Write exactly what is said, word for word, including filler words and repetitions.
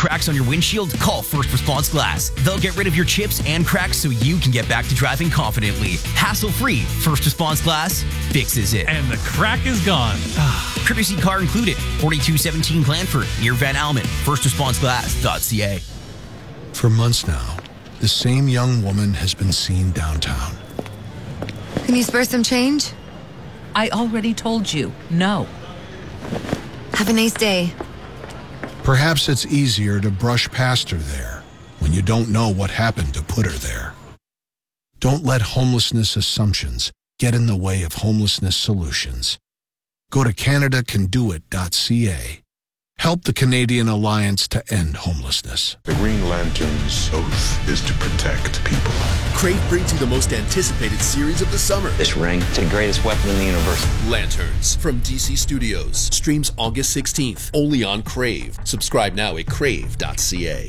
cracks on your windshield? Call First Response Glass. They'll get rid of your chips and cracks so you can get back to driving confidently. Hassle-free. First Response Glass fixes it. And the crack is gone. Courtesy car included. forty-two seventeen Glanford, near Van Almen. first response glass dot c a. For months now, the same young woman has been seen downtown. Can you spare some change? I already told you, no. Have a nice day. Perhaps it's easier to brush past her there when you don't know what happened to put her there. Don't let homelessness assumptions get in the way of homelessness solutions. Go to canada can do it dot c a. Help the Canadian Alliance to End Homelessness. The Green Lantern's oath is to protect people. Crave brings you the most anticipated series of the summer. This ring, it's the greatest weapon in the universe. Lanterns from D C Studios. Streams August sixteenth, only on Crave. Subscribe now at crave dot c a.